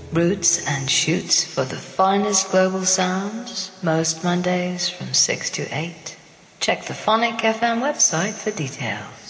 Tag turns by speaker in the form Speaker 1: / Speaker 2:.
Speaker 1: Roots and shoots for the finest global sounds, most Mondays from 6 to 8. Check the Phonic FM website for details.